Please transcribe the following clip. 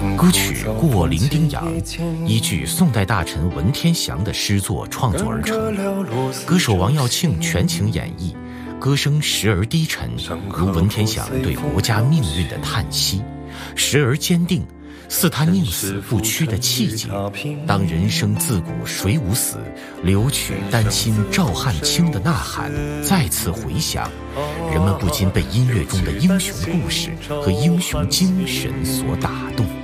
歌曲《过零丁洋》依据宋代大臣文天祥的诗作创作而成，歌手王耀庆全情演绎，歌声时而低沉，如文天祥对国家命运的叹息；时而坚定，似他宁死不屈的气节。当人生自古谁无死，留取丹心照汗青的呐喊再次回响，人们不禁被音乐中的英雄故事和英雄精神所打动。